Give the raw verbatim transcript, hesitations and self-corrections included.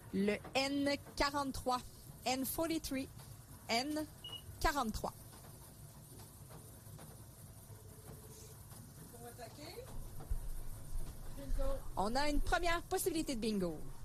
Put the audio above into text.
Le N quarante-trois. N quarante-trois. N quarante-trois. Pour attaquer. Bingo. On a une première possibilité de bingo.